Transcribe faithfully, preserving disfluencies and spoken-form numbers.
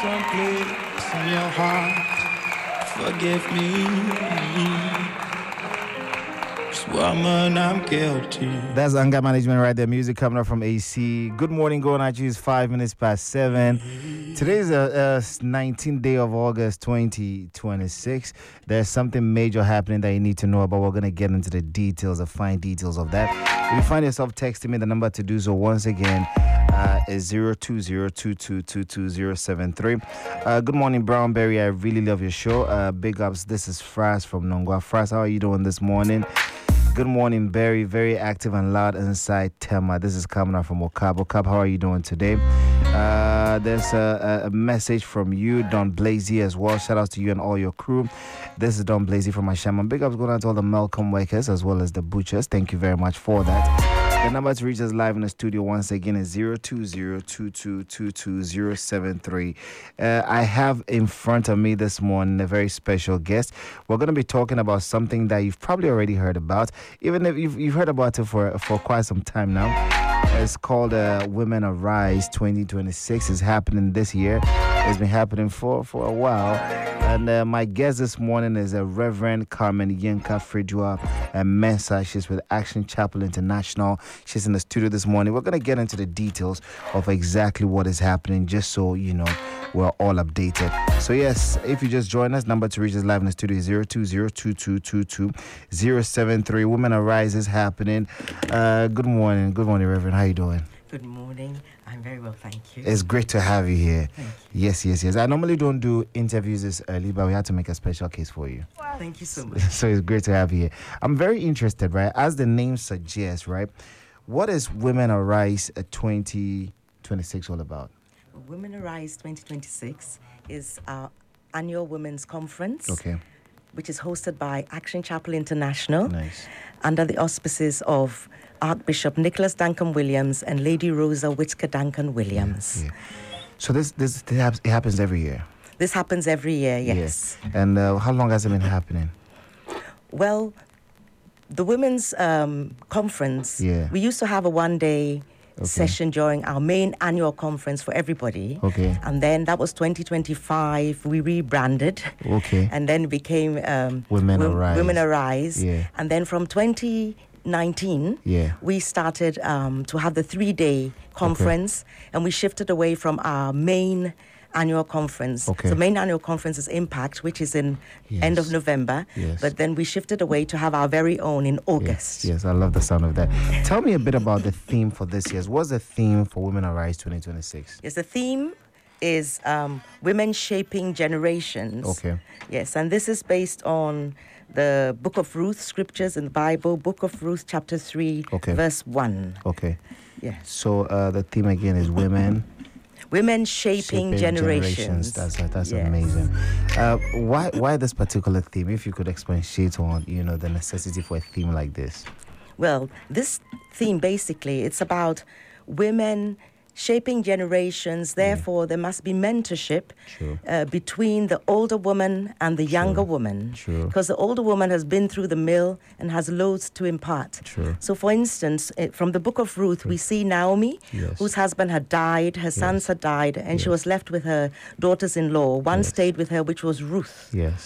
someplace in your heart, forgive me. Woman, I'm guilty. That's anger management right there. Music coming up from A C. Good morning, going at you. It's five minutes past seven. Today's the uh, nineteenth day of August, twenty twenty-six. There's something major happening that you need to know about. We're going to get into the details, the fine details of that. If you find yourself texting me, the number to do so once again uh, is zero two zero two two two two zero seven three. Uh, good morning, Brownberry. I really love your show. Uh, big ups. This is Fras from Nongwa. Fras, how are you doing this morning? Good morning, Barry. Very active and loud inside Tema. This is coming out from Okab. Okab, how are you doing today? Uh, there's a, a message from you, Don Blazy, as well. Shout out to you and all your crew. This is Don Blazy from Ashama. Big ups going out to all the Malcolm workers as well as the butchers. Thank you very much for that. The number to reach us live in the studio once again is zero two zero two two two two zero seven three. Uh, I have in front of me this morning a very special guest. We're going to be talking about something that you've probably already heard about, even if you've, you've heard about it for, for quite some time now. It's called uh, Women Arise twenty twenty-six. It's happening this year. It's been happening for, for a while. And uh, my guest this morning is a Reverend Carmen Yinka Fridua Mensah. She's with Action Chapel International. She's in the studio this morning. We're going to get into the details of exactly what is happening, just so you know we're all updated. So yes, if you just join us, number to reach us live in the studio is zero two zero two two two two zero seven three. Women Arise is happening. Uh, good morning. Good morning, Reverend. How you doing? Good morning. I'm very well, thank you. It's great to have you here. Thank you. Yes, yes, yes. I normally don't do interviews this early, but we had to make a special case for you. Thank you so much. So it's great to have you here. I'm very interested, right? As the name suggests, right? What is Women Arise twenty twenty-six all about? Women Arise twenty twenty-six is our annual women's conference. Okay. Which is hosted by Action Chapel International. Nice. Under the auspices of Archbishop Nicholas Duncan Williams and Lady Rosa Whitaker Duncan Williams. Yeah, yeah. So this this it happens every year? This happens every year, yes. Yeah. And uh, how long has it been happening? Well, the women's um, conference, yeah. we used to have a one-day okay. session during our main annual conference for everybody. Okay. And then that was twenty twenty-five. We rebranded. Okay. And then it became um, Women w- Arise. Women Arise. Yeah. And then from twenty nineteen, yeah. we started um, to have the three-day conference, okay. and we shifted away from our main annual conference. Okay. So main annual conference is Impact, which is in yes. end of November. Yes. But then we shifted away to have our very own in August. Yes, yes, I love the sound of that. Tell me a bit about the theme for this year. What's the theme for Women Arise twenty twenty-six? Yes, the theme is um, Women Shaping Generations. Okay. Yes, and this is based on the Book of Ruth scriptures in the Bible, Book of Ruth chapter three, okay. verse one. Okay. Yes. So uh, the theme again is women... Women shaping, shaping generations. generations. That's uh, that's yes. amazing. Uh, why why this particular theme? If you could expatiate on, you know, the necessity for a theme like this. Well, this theme basically it's about women shaping generations. Therefore, yeah. there must be mentorship uh, between the older woman and the True. younger woman. True. Because the older woman has been through the mill and has loads to impart. True. So, for instance, from the book of Ruth, we see Naomi, yes. whose husband had died, her sons yes. had died, and yes. she was left with her daughters-in-law. One yes. stayed with her, which was Ruth. Yes.